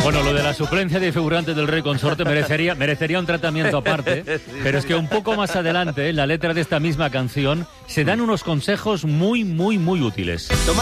Bueno, lo de la suplencia de figurantes del Rey Consorte merecería un tratamiento aparte, pero es que un poco más adelante, en la letra de esta misma canción, se dan unos consejos muy útiles.